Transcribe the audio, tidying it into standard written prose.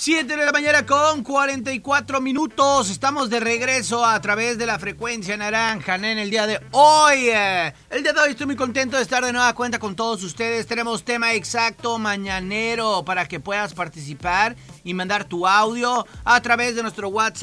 7 de la mañana con 44 minutos. Estamos de regreso a través de la frecuencia naranja en el día de hoy. El día de hoy estoy muy contento de estar de nueva cuenta con todos ustedes. Tenemos tema exacto mañanero para que puedas participar y mandar tu audio a través de nuestro WhatsApp.